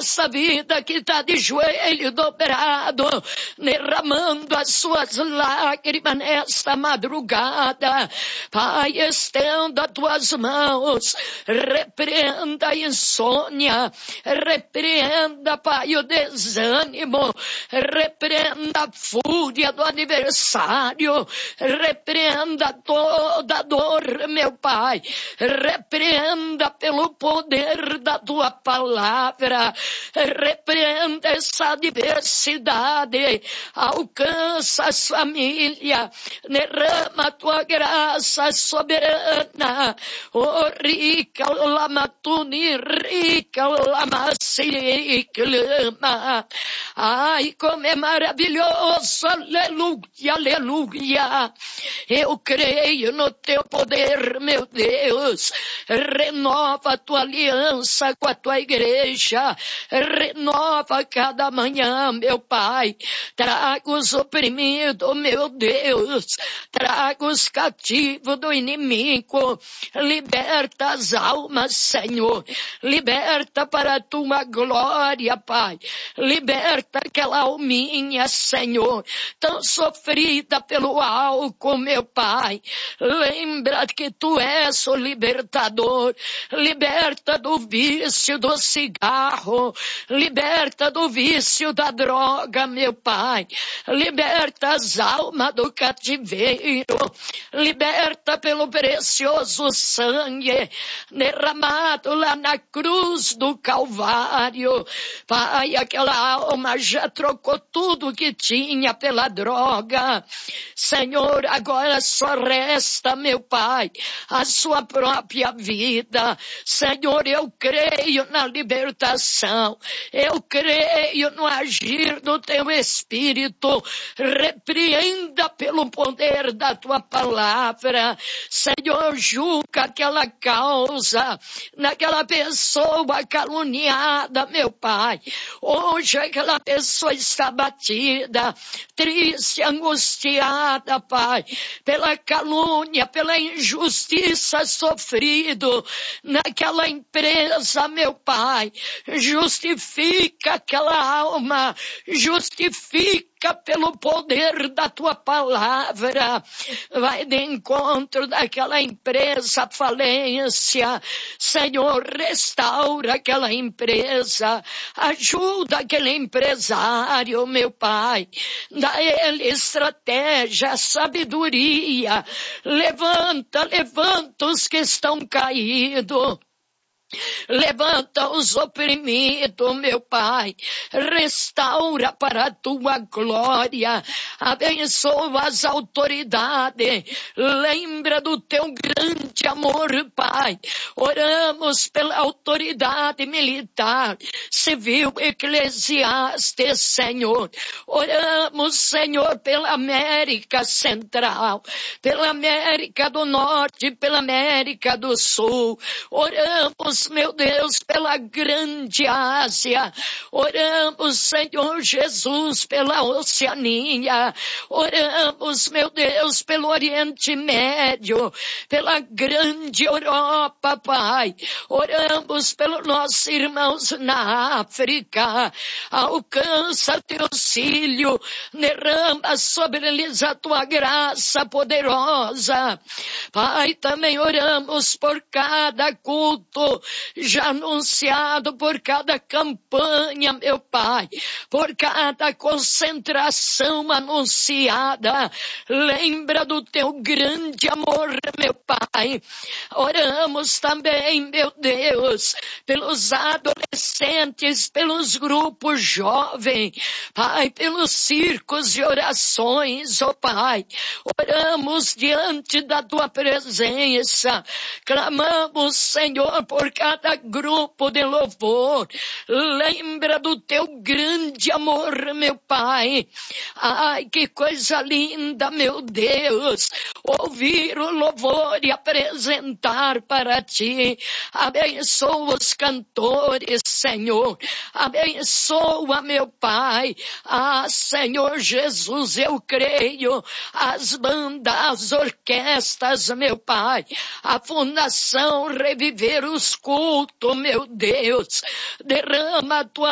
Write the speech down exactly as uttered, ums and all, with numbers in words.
essa vida que está de joelho dobrado, derramando as suas lágrimas nesta madrugada. Pai, estenda tuas mãos, repreenda a insônia, repreenda, Pai, o desânimo, repreenda a fúria do adversário, repreenda toda dor, meu Pai, repreenda pelo poder da tua palavra, repreenda essa adversidade, alcança as famílias, derrama a tua graça soberana, oh rica lamatuni, rica lamassi, clama. Ai, como é maravilhoso, aleluia, aleluia. Eu creio no teu poder, meu Deus. Renova a tua aliança com a tua igreja, renova cada manhã, meu Pai. Traga os oprimidos, meu Deus, traga os cativos do inimigo, liberta as almas, Senhor, liberta para a tua glória, Pai, liberta aquela alminha, Senhor, tão sofrida pelo álcool, meu Pai. Lembra que tu és o libertador, liberta do vício do cigarro, liberta do vício da droga, meu Pai, liberta as almas do cativeiro, liberta pelo precioso sangue derramado lá na cruz do Calvário. Pai, aquela alma já trocou tudo que tinha pela droga. Senhor, agora só resta, meu Pai, a sua própria vida. Senhor, eu creio na libertação, eu creio no agir do teu Espírito. Repreenda pelo poder da tua palavra, Senhor, julga aquela causa, naquela pessoa caluniada, meu Pai. Hoje aquela pessoa está batida, triste, angustiada, Pai, pela calúnia, pela injustiça sofrido naquela empresa, meu Pai. Justifica aquela alma, justifica pelo poder da tua palavra. Vai de encontro daquela empresa falência, Senhor, restaura aquela empresa, ajuda aquele empresário, meu Pai, dá ele estratégia, sabedoria, levanta, levanta os que estão caídos. Levanta os oprimidos, meu Pai, restaura para a tua glória, abençoa as autoridades, lembra do teu grande amor, Pai. Oramos pela autoridade militar, civil, eclesiástica, Senhor. Oramos, Senhor, pela América Central, pela América do Norte, pela América do Sul. Oramos, meu Deus, pela grande Ásia. Oramos, Senhor Jesus, pela Oceania. Oramos, meu Deus, pelo Oriente Médio, pela grande Europa, Pai. Oramos pelos nossos irmãos na África. Alcança teu auxílio, derrama sobre eles a tua graça poderosa. Pai, também oramos por cada culto já anunciado, por cada campanha, meu Pai, por cada concentração anunciada. Lembra do teu grande amor, meu Pai. Oramos também, meu Deus, pelos adolescentes, pelos grupos jovens, Pai, pelos círculos de orações, ó Pai. Oramos diante da tua presença, clamamos, Senhor, por cada grupo de louvor. Lembra do teu grande amor, meu Pai. Ai, que coisa linda, meu Deus, ouvir o louvor e apresentar para ti. Abençoa os cantores, Senhor. Abençoa, meu Pai. Ah, Senhor Jesus, eu creio. As bandas, as orquestras, meu Pai. A fundação Reviver os cultos, meu Deus. Derrama a tua